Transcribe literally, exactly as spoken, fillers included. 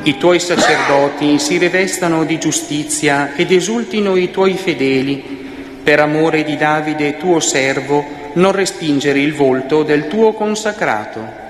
I tuoi sacerdoti si rivestano di giustizia ed esultino i tuoi fedeli. Per amore di Davide tuo servo, non respingere il volto del tuo consacrato.